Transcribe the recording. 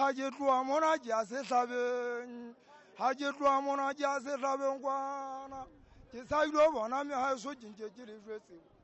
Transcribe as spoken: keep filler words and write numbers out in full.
haje tuwa mona jase sabe haje tuwa mona jase sabe ngwana ti sai do bona mi ha so jinje jiri fesi